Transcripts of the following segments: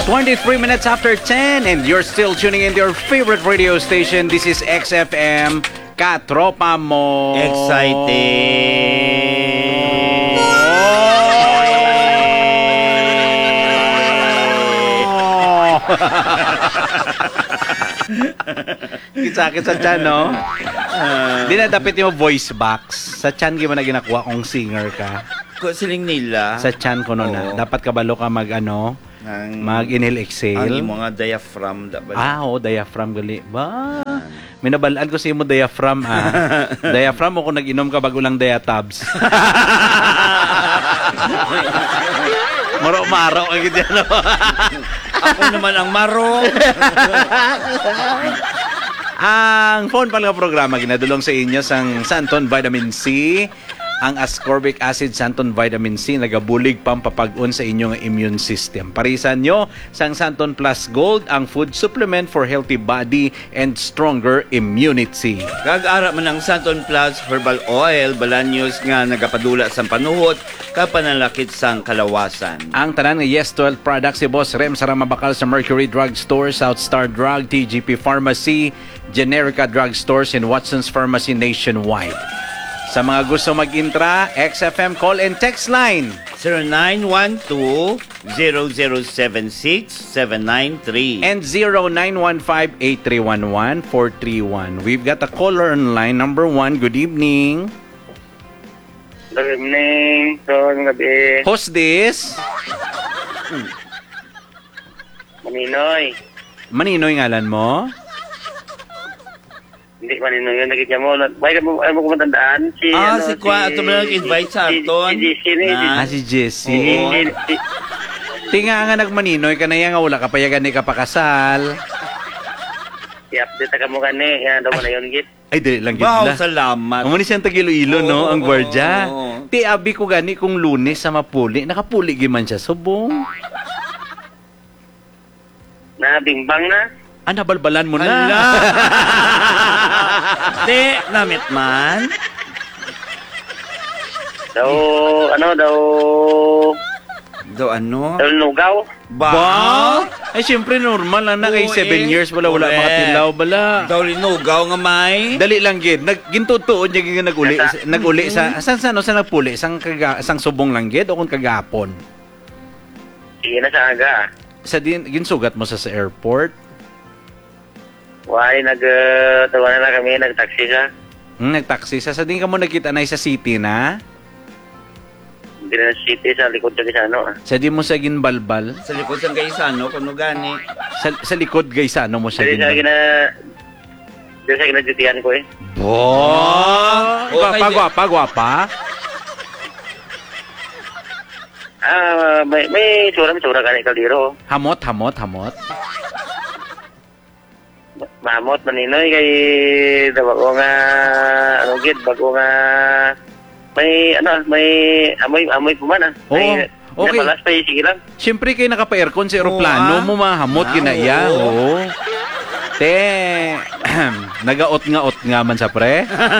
23 minutes after 10 and you're still tuning in to your favorite radio station. This is XFM, Katropa Mo. Exciting! Sakit sa chan, no? Di na dapat yung voice box. Sa chan mo na ginakuha kung singer ka. Siling nila. Sa chan ko no na. Dapat kabalo ka mag-inhale exhale. Ang mga diaphragm. Diaphragm gali. Ba? Minabalaan ko sa mo diaphragm, Diaphragm mo kung nag-inom ka bago lang diatabs. Maro-maro ang gito. Ako naman ang maro. Ang phone pala nga programa ginadulong sa inyo sang Santon Vitamin C. Ang ascorbic acid Santon Vitamin C nagabulig pampapag-on sa inyong immune system. Parisan nyo sang Santon Plus Gold, ang food supplement for healthy body and stronger immunity. Kag-ara man ang Santon Plus Herbal Oil, balanyos nga nagapadula sa panuhot, kapanalakit sang kalawasan. Ang tanan nga Yes 12 products si Boss Rem sa mabakal sa Mercury Drug Store, South Star Drug, TGP Pharmacy, Generica Drug Stores, and Watson's Pharmacy nationwide. Sa mga gusto mag-intra, XFM call and text line 0912-0076-793 and 0915-831-1431. We've got a caller on line number 1. Good evening. Good evening. Gabi. Who's this? Maninoy. Maninoy ngalan mo? Hindi Maninoy yun. Nakikita mo. Bakit mo kumatandaan? Si Kwa. Ito mo nag-invite sa aton. Si Jessie. Si Jessie. Tinga nga nagmaninoy ka na yan nga wala ka payagan ni kapakasal. I-update ka mo gani. Yan daw mo na yun, Git. Ay, dali lang, Git. Wow, salamat. Umani siyang Tagilo-ilo, no? Ang gwardya. Ti, abi ko gani kung Lunes sa mapuli. Nakapuli giman siya. Subong. Nabimbang na. Nabalbalan mo na. Di, namit man. Daw lugaw. Ba? Ay, siyempre normal lang na kay 7 years wala mga tilaw bala. Daw linugaw nga may. Dali lang gid. Gintutuod niya naguli sa saan nagpuli? Sang subong lang gid o kung kagapon? Sige na sa aga. Sa ginsugat mo sa airport? Why tawanan na kami, nagtaxi ka. Nagtaxi sa din ka mo nakita na sa city na? Hindi na city sa likod sa Gaisano. Sa di mo sa ginbalbal? Sa likod sa Gaisano, kuno gani. Sa likod Gaisano mo sa ginbalbal? Dito sa ginadutihan ko eh. Gwapa? May sura ka ni Caldero. Hamot. Mamot Maninoy kay bago nga bago nga may amoy puman Okay. Napalas pa sige lang. Siyempre kayo nakapa-aircon sa aeroplano mo mahamot ginaya. Te, nagaot nga man sa pre.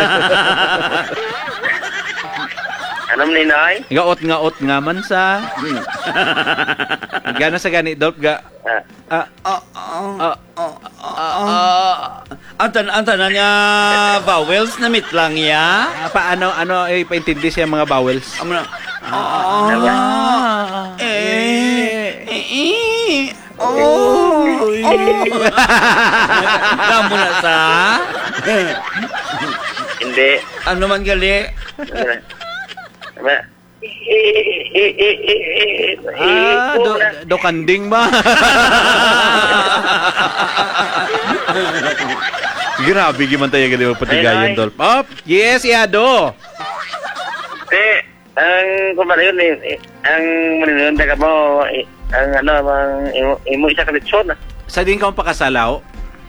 Ano Maninoy? Gaot nga man sa. Gana sa gani Dolp ga. Ang tanan niya vowels na mit lang ya. Paano paintindi siya mga vowels? Lamo na sa. Hindi. Ano man gali? Dokanding ba? Grabe giman tayo gani magpatigayon, Dolp. Yes, Iado. Ang kumara yun ang Maninoy ka mo, ang imo isa ka lechon. Sa din ka pakasalaw?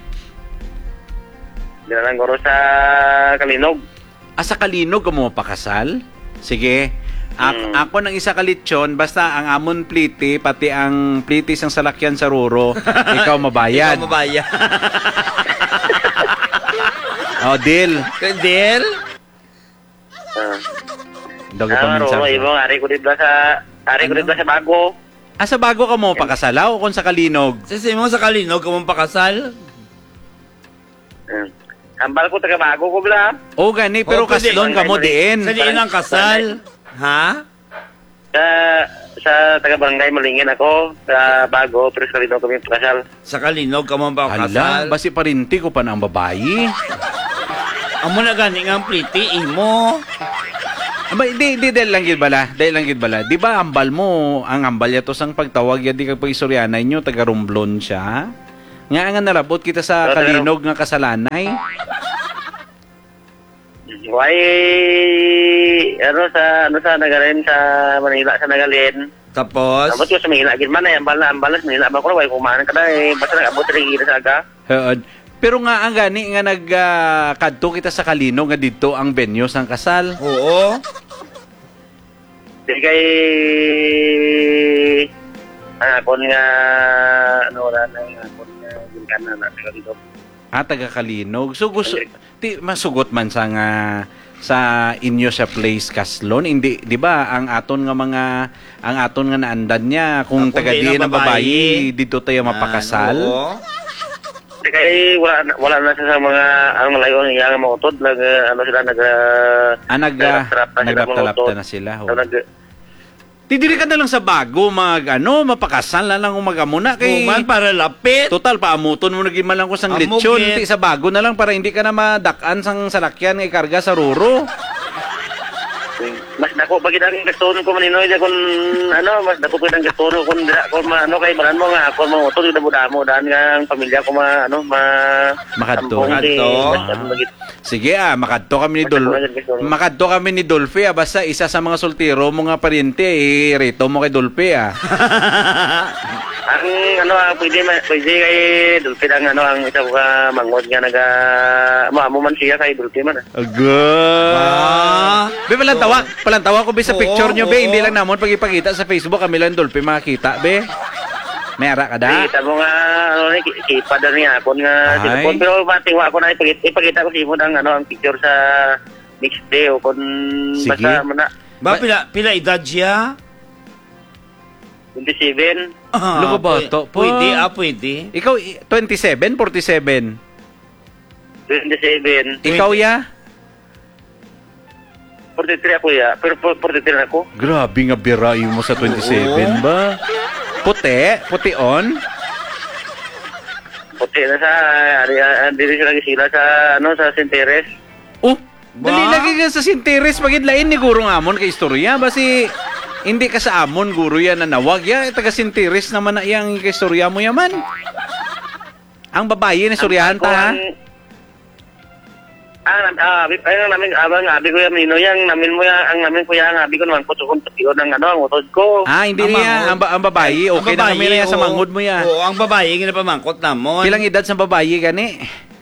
Dinalang ko sa Kalinog. Sa Kalinog ka mo pakasal? Sige. Ako ng isa ka lechon, basta ang amon pliti, pati ang pliti sang salakyan sa Ruro, ikaw mabayad. Deal. Deal? Dago pa minsan. Ruro, ibang ari ko dito sa bago. Sa bago ka mo pakasala o kung sa Kalinog? Sa mo sa Kalinog, kamong pakasal? Ambal ko taga-bago ko bla. O gani, pero pwede. kaslon ka mo diin. Sa diin ang kasal? Ha? Sa taga-barangay Malingin ako, sa bago, pero sa Kalinog kami pakasal. Sa Kalinog, kamong pakasal? Hala, basi parinti ko pa na ang babae. Amo na gani nga ang pliti, imo. Aba, di dahil lang gid bala. Dahil lang gid bala. Di ba ambal mo, ang ambal yato sang pagtawag ya di kag pag-istoryanay nyo, taga Romblon siya. Nga nga nalabot kita sa Kalinog nga kasalanay. Why, ano sa Nagarin, sa Manila, sa Nagalin. Tapos? Tapos ko sa Manila, gilman na, ambal na, sa Manila, ba ko na, why kumahan ka na, basta nag-abot na rin sa aga. Pero nga ang gani nga nagkadto kita sa Kalinog nga dito ang venue sang kasal. Oo. Di kay akon nga ano wala na akon nga gilkana na dito. Taga Kalinog. So gusto masugot man sa nga sa inyo sa place Kaslon, hindi di ba ang aton nga naandan niya kung taga diin ang babae dito tayo mapakasal. Oo. Di kay wala na sa mga ang malayo nga mga utod ano sila nagrap-talap na sila. Didiri ka na lang sa bago mapakasal na lang umagamuna kay Kuman para lapit. total paamuton mo naging malang ko sang Amog lechon it. sa bago na lang para hindi ka na madakan sang salakyan nga ikarga sa ruro. Mas dako pag ang gaston ko maninoy kun mas dako pag ang gaston kun dira ko kay baran mo nga ako mo utod damo daan nga ang pamilya ko Makadto. Sige makadto kami ni Dolphy basta isa sa mga soltero mo nga pariente rito mo kay Dolphy Ang pwede kay Dulce ang ang isa ko ka mangod nga mo man siya kay Dulce man. Be palantawa ko be sa picture nyo be, hindi lang namon pag ipakita sa Facebook kami lang Dolphy makakita be. May ara ka da? Kita mo nga kipa da niya ako nga cellphone pero matingwa ko na ipakita ko sa imo ang picture sa next day o kun basta mana. Ba pila edad siya? 27. Lugo bata pa. Pwede. Ikaw 27, 47. 27. Ikaw ya? 43 ako ya, pero 43 ako. Grabe nga birayo mo sa 27 ba? Puti on? Puti na sa diri sila sila sa sa St. Teres. Dali lagi ka sa St. Teres pagidlain ni guro nga amon kay istorya basi hindi ka sa amon guro yan na nawag ya taga St. Teres naman na iyang kay istorya mo yaman. Ang babae na istoryahan ta ha? Abi ko yung nino yang namin mo ang namin ko yang abi ko naman po kung patiyo ng ang utod ko. Hindi niya ang babae okay na kami na sa mangod mo ya. Oo, ang babae ginapamangkot namon. Pilang edad sa babae gani?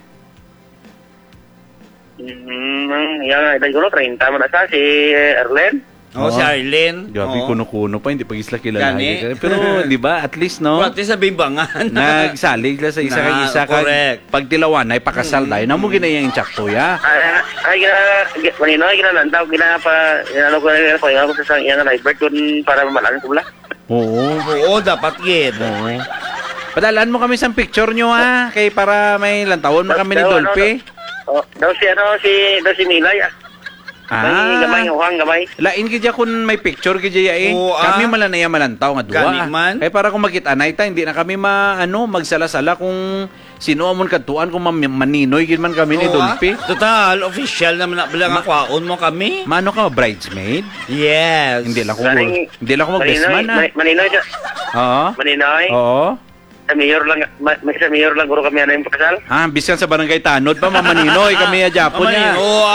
Yang edad ko 30 man na si Erlen. Si Arlene. Grabe kuno-kuno pa hindi pa isla kilala. Gani. Pero di ba at least no? Pati sa bimbangan. Nagsalig la sa isa kag isa kag pagtilawan ay pakasal tayo. Namo ginayang insakto ya. Ay manino ginalantaw ginalo ko sa iyang live bird kun para malaman ko bala. Oo, dapat gid. Padalaan mo kami sa picture nyo ha kay para may lantawon mo kami ni Dolphy. Daw si Milay. Gamay. Lain gidya kun may picture gidya kami malanaya malantaw nga duwa. Kay para kung makita-anay ta hindi na kami magsala-sala kung sino amon kadtuan kung maninoy gid man kami ni Dolphy. Total official naman na bilang akwaon mo kami. Mano ka bridesmaid? Yes. Hindi lang ko mag-best man Maninoy. Oo. Maninoy. Oo. Sa mayor lang guro kami yung pakasal. Bisan sa barangay Tanod pa mamaninoy kami ya Japon niya.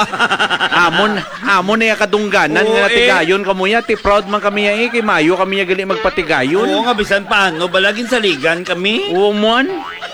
Amon niya kadungganan nga tigayon kamo ya ti proud man kami ya kay mayo kami ya gali magpatigayon. Oo nga bisan paano balagin saligan kami. Oo mon.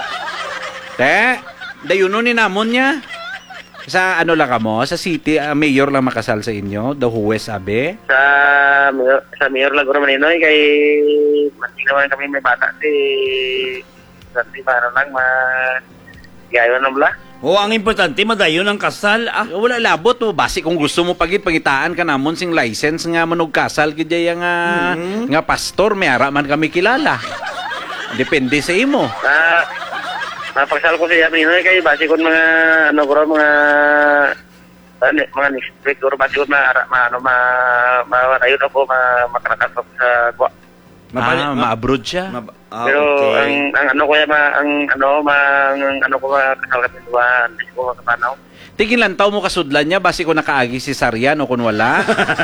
Dayuno ni namon niya. Sa lang kamo, sa city mayor lang makasal sa inyo, the Huwes abe. Sa mayor lang guro maninoy kay masing naman kami may bata santi para lang gayon na bala. Ang importante, madayon ang kasal. Wala labot mo. Basi kung gusto mo pagitaan ka namon sing license nga manog kasal gidya nga pastor, may ara man kami kilala. Depende sa imo. Mapagsal ko siya Pinoy kay base ko mga mga next week or base ko ayun ako makarakat sa kwa. Ma-abroad siya. Pero okay. ang ano ko kasal ka tuwan, hindi ko makapanaw. Tigin lang taw mo kasudlan niya basi ko nakaagi si Sarian o kun wala.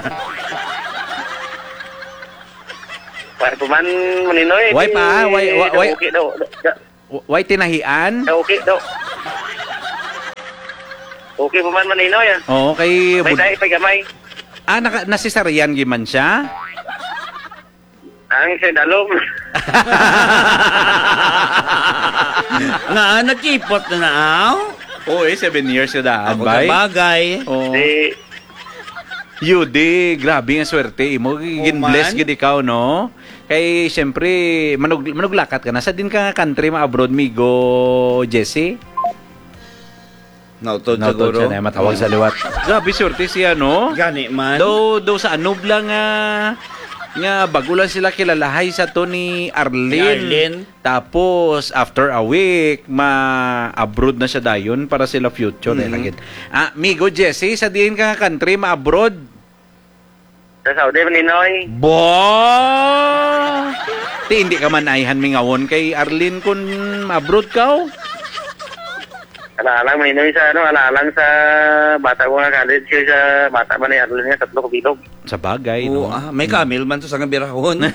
Why man maninoy? Why pa? Why okay daw. Why tinahian? Okay daw. Okay pa man maninoy. Oo, kay May dai pagamay. nasi Sarian giman siya. Ang sendalom. Nagkipot na naaw. Oo, 7 years ka daan, Ako bay. bagay. Oo. Di Yudi, grabe nga swerte. Mo gin-bless gid ikaw, no? Kay siyempre manuglakat ka na sa din ka country ma-abroad migo, Jesse. Nautod Nautod siguro. siya na matawag sa liwat. Grabe swerte siya, no? Gani man. Do sa anubla nga bago lang sila kilalahay sa to ni Arlene. Tapos after a week ma-abroad na siya dayon para sila future lagit. Migo Jesse, sa diin ka country ma-abroad? sa Saudi maninoy. Ti hindi ka man ayhan mingawon kay Arlene kun abroad ka? Alaalang maninoy sa alaalang sa bata ko nga college sa bata man ni Arlene nga 3 kabilog. Sa bagay, no? May kamil man to sa birahon.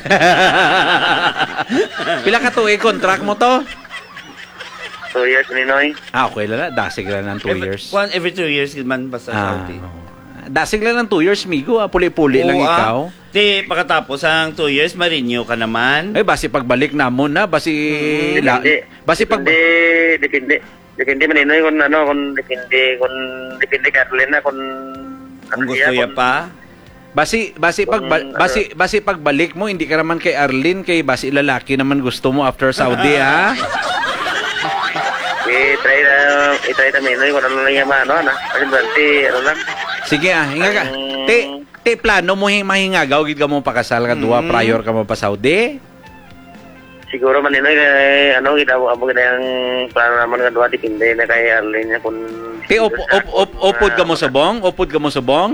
Pila ka tuig contract mo to? 2 years maninoy. Okay lang. Dasig lang ng 2 years. Every 2 years man basta Saudi. Dasig lang ng 2 years, migo. Puli-puli lang ikaw. Di, pagkatapos ang 2 years, ma-renew ka naman. Ay, basi pagbalik na mo na. Basi... Depende maninoy kung depende ka Arlene na kung gusto niya pa. Basi pagbalik mo hindi ka naman kay Arlene, kay basi lalaki naman gusto mo after Saudi, ha? I-try na maninoy kung ano lang yung lang. Sige, hinga ka. Te plano mo mahingagaw gid ka mo pakasal ka duwa prior ka mo pa Saudi? Siguro maninoy ginawa mo yung plano naman nga duwa depende na kay Arlene kung opod ka mo sa bong? Opod ka mo sa bong?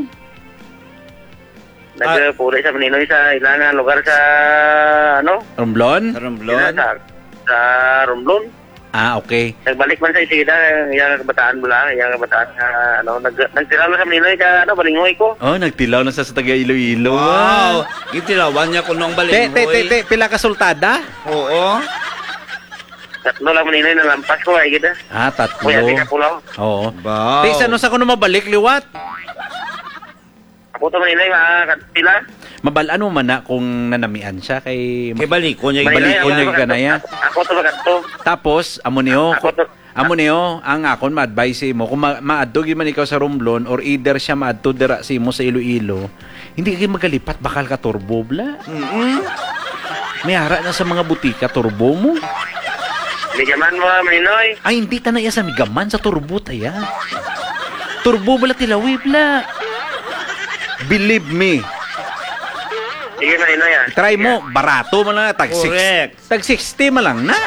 Nagpuli sa maninoy sa ilang lugar sa Romblon? Sa Romblon. Okay. Nagbalik man sa Isigida, yung kabataan mo lang, yung kabataan nagtiraw na sa maninoy ka balingoy ko. Nagtilaw na sa taga Iloilo. Wow! Gitilawan niya ko nung balingoy. Pila ka sultada? Oo. 3 lang maninoy na lampas ko ay gida. 3. Kuya, di ka pulaw. Oo. Wow. Sa sa kuno mabalik liwat? Ako to maninoy pila. Mabalaan mo man na kung nanamian siya kay baliko niya. Baliko niya ganaya. Ako to magadto. Tapos amo niyo ang akon ma-advise mo kung maadto gid man ikaw sa Romblon or either siya maadto dira sa imo sa Iloilo, hindi ka magalipat bakal ka turbo bla. May ara na sa mga butika turbo mo. Ligaman mo maninoy. Ay hindi ta na iya sa migaman sa turbo taya. Turbo bala tilawi bla. Believe me. Sige maninoy Try mo, barato mo lang tag 60 mo lang na.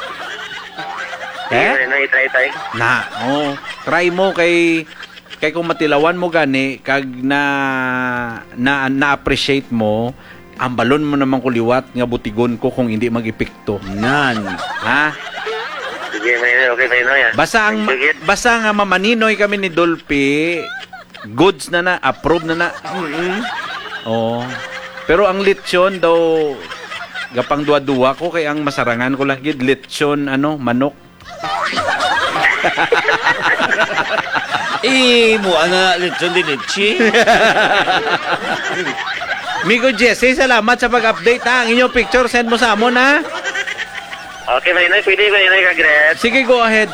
Maninoy, try. Try mo kay kung matilawan mo gani kag na-appreciate mo, ang balon mo naman kuliwat nga butigon ko kung hindi mag-epekto. Nan. Ha? Sige maninoy, okay maninoy Basta nga mamaninoy kami ni Dolphy, goods na approve na. Pero ang lechon daw gapang duwa-duwa ko kay ang masarangan ko lang gid lechon manok. Mo lechon di leche. Migo Jesse, salamat sa pag-update ha. Ang inyong picture send mo sa amon ha. Okay maninoy, pwede maninoy ka Gret. Sige, go ahead.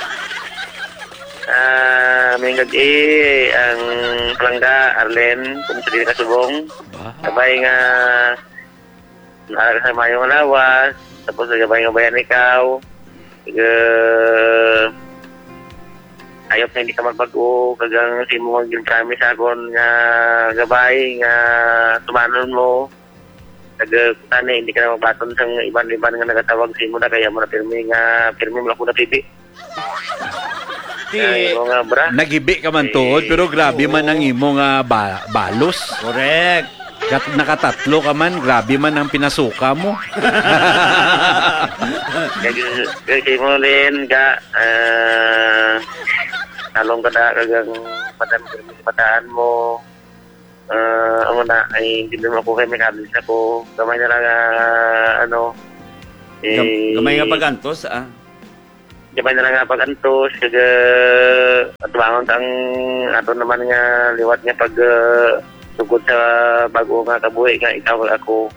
Mingag ang Palangga, Arlen, kung sa dili ka subong. Sabay nga nakasama yung lawas, tapos nagabay nga bayan ikaw. ayop na hindi ka magbago, kagang si mo yung promise akon nga gabay, nga tumanon mo. Tani, hindi ka na magbaton sa iban-iban nga nagatawag si mo na kaya mo na pirmi mo lang ko na pipi. Nga bra. Nagibi ka man tuod, pero grabe man ang imo nga balos. Correct. Nakatatlo ka man, grabe man ang pinasuka mo. Kasi mo rin ka, talong ka na kagang pataan mo. Ang na, ay hindi mo ako kayo may kalis ako. Gamay na lang, Gamay nga pagantos, Gamay na lang nga pagantos. Kaga, at bangon ang ato naman nga liwat nga pag tugod sa bago nga kabuhi nga ikaw ako.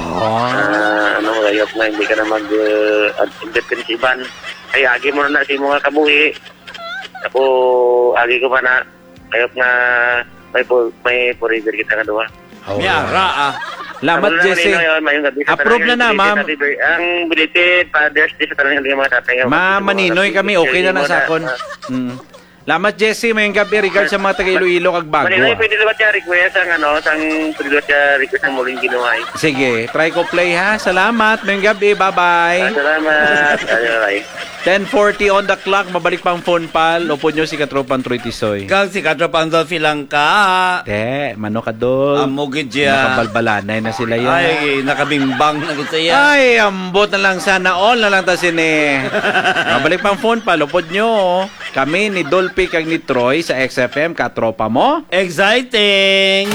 Gayop na hindi ka na mag-independence iban. Ay, agi mo na si mga kabuhi. Ako, agi ko pa na. Gayop nga may forever kita nga doon. May ara, Lamat, Jesse. Approve na na, ma'am. Ang biliti, Father's Day sa talagang mga tatay. Maninoy kami, okay na sa akon. Lamat, Jesse. Mayong gabi, regard sa mga taga-Iloilo kag bago. Maninoy, pwede naman siya request pwede siya request ng muling ginuhay. Sige, try ko play ha. Salamat. Mayong gabi, bye-bye. Salamat. Bye. 10:40 on the clock. Mabalik pang phone pal. Upo nyo si Katropang Troy Tisoy. Kag si Katropang Dolphy lang ka. Mano ka dol. Amugid siya. Nakabalbalanay na sila yan. Ay, nakabimbang na gusto yan. Ay, ambot na lang sana. All na lang ta sini. Mabalik pang phone pal. Upod nyo. Kami ni Dolphy kag ni Troy sa XFM. Katropa mo. Exciting!